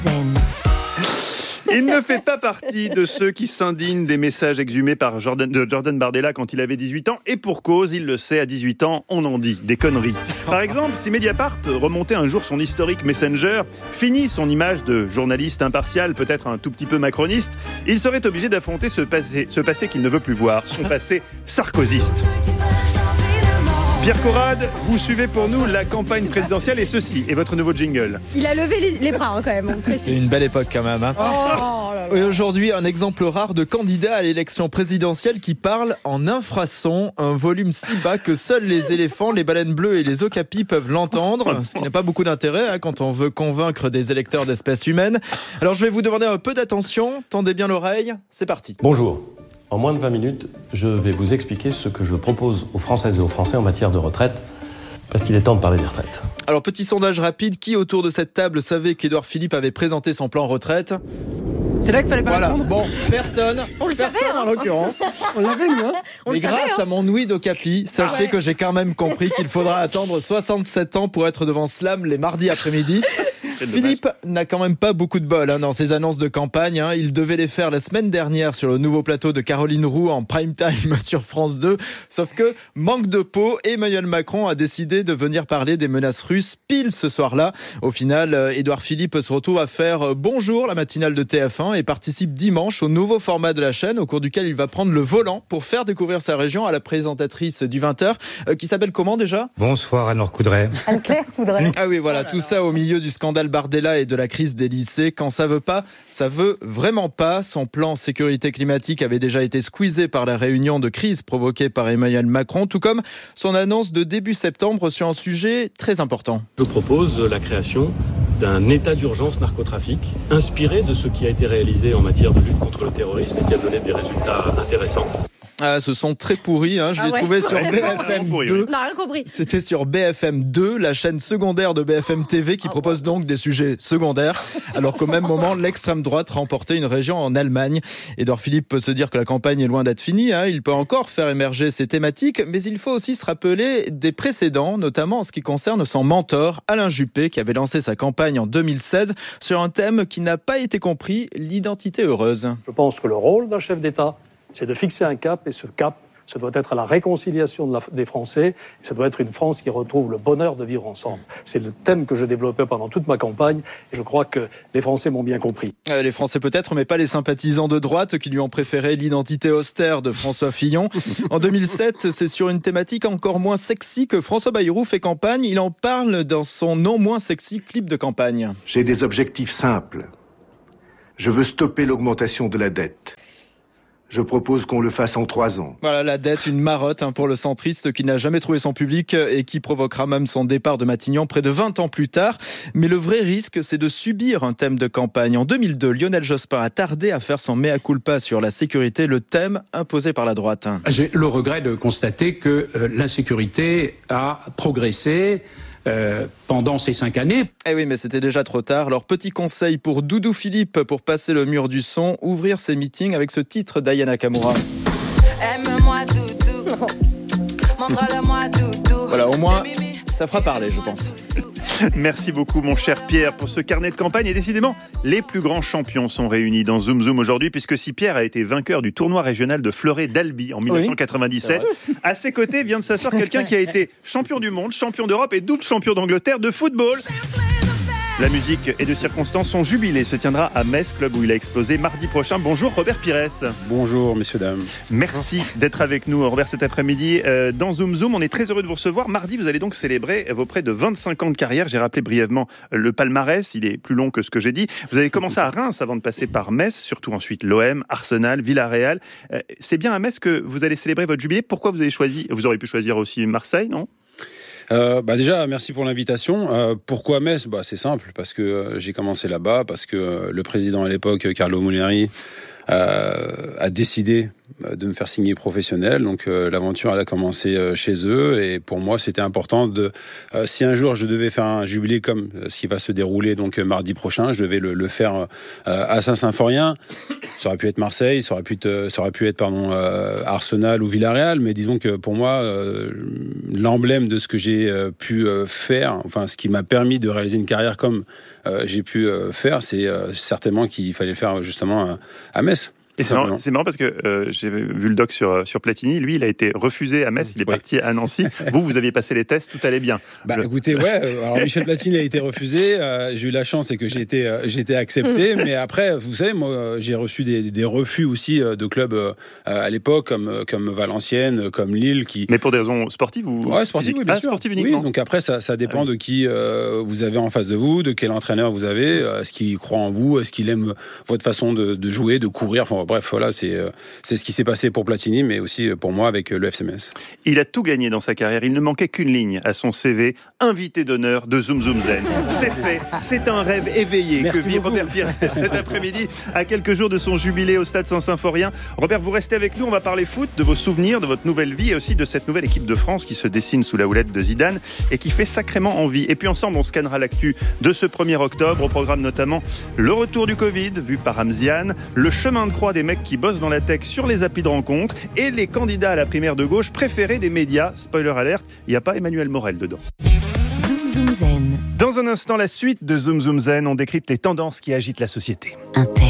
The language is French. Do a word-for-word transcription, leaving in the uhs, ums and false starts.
Il ne fait pas partie de ceux qui s'indignent des messages exhumés par Jordan, de Jordan Bardella quand il avait dix-huit ans, et pour cause, il le sait, à dix-huit ans, on en dit des conneries. Par exemple, si Mediapart remontait un jour son historique Messenger, fini son image de journaliste impartial, peut-être un tout petit peu macroniste, il serait obligé d'affronter ce passé, ce passé qu'il ne veut plus voir, son passé sarkozyste. Pierre Corrade, vous suivez pour nous la campagne présidentielle et ceci est votre nouveau jingle. Il a levé les, les bras hein, quand même. C'était une belle époque quand même. Hein. Oh, là là. Et aujourd'hui, un exemple rare de candidat à l'élection présidentielle qui parle en infrason, un volume si bas que seuls les éléphants, les baleines bleues et les okapis peuvent l'entendre, ce qui n'a pas beaucoup d'intérêt hein, quand on veut convaincre des électeurs d'espèces humaines. Alors je vais vous demander un peu d'attention, tendez bien l'oreille, c'est parti. Bonjour. En moins de vingt minutes, je vais vous expliquer ce que je propose aux Françaises et aux Français en matière de retraite, parce qu'il est temps de parler des retraites. Alors, petit sondage rapide, qui autour de cette table savait qu'Édouard Philippe avait présenté son plan retraite ? C'est là qu'il fallait pas Voilà, répondre. bon, personne, On le personne savait, hein. en l'occurrence. On l'avait, nous, hein. On Mais le savait, grâce hein. à mon ouïe d'Ocapi, sachez Ah ouais. que j'ai quand même compris qu'il faudra attendre soixante-sept ans pour être devant Slam les mardis après-midi. Philippe n'a quand même pas beaucoup de bol hein, dans ses annonces de campagne. Hein. Il devait les faire la semaine dernière sur le nouveau plateau de Caroline Roux en prime time sur France deux. Sauf que, manque de peau, Emmanuel Macron a décidé de venir parler des menaces russes pile ce soir-là. Au final, Édouard Philippe se retrouve à faire Bonjour, la matinale de T F un, et participe dimanche au nouveau format de la chaîne, au cours duquel il va prendre le volant pour faire découvrir sa région à la présentatrice du vingt heures, euh, qui s'appelle comment déjà ? Bonsoir Anne-Laure Coudray. Anne-Claire Coudray. Ah oui, voilà, tout ça au milieu du scandale Bardella et de la crise des lycées. Quand ça veut pas, ça veut vraiment pas. Son plan sécurité climatique avait déjà été squeezé par la réunion de crise provoquée par Emmanuel Macron, tout comme son annonce de début septembre sur un sujet très important. Je propose la création d'un état d'urgence narcotrafic, inspiré de ce qui a été réalisé en matière de lutte contre le terrorisme et qui a donné des résultats intéressants. Ah, ce sont très pourris, hein. je Ah l'ai ouais. trouvé sur Ouais, B F M pourri, deux. On n'a rien compris. C'était sur B F M deux, la chaîne secondaire de B F M T V qui propose donc des sujets secondaires, alors qu'au même moment, l'extrême droite remportait une région en Allemagne. Édouard Philippe peut se dire que la campagne est loin d'être finie, hein. Il peut encore faire émerger ses thématiques, mais il faut aussi se rappeler des précédents, notamment en ce qui concerne son mentor, Alain Juppé, qui avait lancé sa campagne en deux mille seize sur un thème qui n'a pas été compris, l'identité heureuse. Je pense que le rôle d'un chef d'État, c'est de fixer un cap, et ce cap, ce doit être la réconciliation de la, des Français, et ça doit être une France qui retrouve le bonheur de vivre ensemble. C'est le thème que je développais pendant toute ma campagne, et je crois que les Français m'ont bien compris. Euh, les Français peut-être, mais pas les sympathisants de droite qui lui ont préféré l'identité austère de François Fillon. En deux mille sept, c'est sur une thématique encore moins sexy que François Bayrou fait campagne. Il en parle dans son non moins sexy clip de campagne. J'ai des objectifs simples. Je veux stopper l'augmentation de la dette. Je propose qu'on le fasse en trois ans. Voilà, la dette, une marotte hein, pour le centriste qui n'a jamais trouvé son public et qui provoquera même son départ de Matignon près de vingt ans plus tard. Mais le vrai risque, c'est de subir un thème de campagne. En deux mille deux, Lionel Jospin a tardé à faire son mea culpa sur la sécurité, le thème imposé par la droite. J'ai le regret de constater que euh, l'insécurité a progressé Euh, pendant ces cinq années. Eh oui, mais c'était déjà trop tard. Alors, petit conseil pour Doudou Philippe pour passer le mur du son, ouvrir ses meetings avec ce titre d'Aya Nakamura. Aime-moi doudou, montre-le-moi doudou. Voilà, au moins, ça fera parler, je pense. Merci beaucoup mon cher Pierre pour ce carnet de campagne et décidément les plus grands champions sont réunis dans Zoom Zoom aujourd'hui puisque si Pierre a été vainqueur du tournoi régional de fleuret d'Albi en dix-neuf cent quatre-vingt-dix-sept, oui, à ses côtés vient de s'asseoir quelqu'un qui a été champion du monde, champion d'Europe et double champion d'Angleterre de football. La musique et de circonstance, son jubilé se tiendra à Metz, club où il a explosé mardi prochain. Bonjour Robert Pires. Bonjour messieurs, dames. Merci d'être avec nous Robert cet après-midi euh, dans Zoom Zoom. On est très heureux de vous recevoir. Mardi, vous allez donc célébrer vos près de vingt-cinq ans de carrière. J'ai rappelé brièvement le palmarès, il est plus long que ce que j'ai dit. Vous avez commencé à Reims avant de passer par Metz, surtout ensuite l'O M, Arsenal, Villarreal. Euh, c'est bien à Metz que vous allez célébrer votre jubilé. Pourquoi vous avez choisi, vous auriez pu choisir aussi Marseille, non ? Euh, bah déjà, merci pour l'invitation. Euh, pourquoi Metz ? Bah, c'est simple, parce que euh, j'ai commencé là-bas, parce que euh, le président à l'époque, Carlo Molinari, euh, a décidé de me faire signer professionnel. Donc euh, l'aventure elle a commencé euh, chez eux et pour moi c'était important de euh, si un jour je devais faire un jubilé comme euh, ce qui va se dérouler donc euh, mardi prochain, je devais le, le faire euh, à Saint-Symphorien. Ça aurait pu être Marseille, ça aurait pu être, ça aurait pu être pardon euh, Arsenal ou Villarreal, mais disons que pour moi euh, l'emblème de ce que j'ai euh, pu euh, faire, enfin ce qui m'a permis de réaliser une carrière comme euh, j'ai pu euh, faire, c'est euh, certainement qu'il fallait le faire justement à, à Metz. Et c'est marrant, c'est marrant parce que euh, j'ai vu le doc sur, sur Platini. Lui, il a été refusé à Metz, il est ouais. parti à Nancy. Vous, vous aviez passé les tests, tout allait bien. Bah Je... écoutez, ouais. Alors Michel Platini a été refusé. Euh, j'ai eu la chance, c'est que j'ai été, euh, j'ai été accepté. Mais après, vous savez, moi, j'ai reçu des, des refus aussi de clubs euh, à l'époque, comme, comme Valenciennes, comme Lille. Qui... Mais pour des raisons sportives ou ouais, sportives, oui, bien ah, sûr. Sportives uniquement. Oui, donc après, ça, ça dépend ah, oui. de qui euh, vous avez en face de vous, de quel entraîneur vous avez, euh, est-ce qu'il croit en vous, est-ce qu'il aime votre façon de, de jouer, de courir. Enfin, bref, voilà, c'est. Euh, C'est ce qui s'est passé pour Platini, mais aussi pour moi avec le F C Metz. Il a tout gagné dans sa carrière. Il ne manquait qu'une ligne à son C V. Invité d'honneur de Zoom Zoom Zen. C'est fait. C'est un rêve éveillé Merci que vit beaucoup. Robert Pires cet après-midi, à quelques jours de son jubilé au Stade Saint-Symphorien. Robert, vous restez avec nous. On va parler foot, de vos souvenirs, de votre nouvelle vie et aussi de cette nouvelle équipe de France qui se dessine sous la houlette de Zidane et qui fait sacrément envie. Et puis ensemble, on scannera l'actu de ce premier octobre. Au programme notamment le retour du Covid, vu par Ramziane, le chemin de croix des mecs qui bossent dans la tech sur les applis de rencontre et les candidats à la primaire de gauche préférés des médias. Spoiler alerte, il n'y a pas Emmanuel Morel dedans. Zoom Zoom Zen. Dans un instant, la suite de Zoom Zoom Zen, on décrypte les tendances qui agitent la société. Un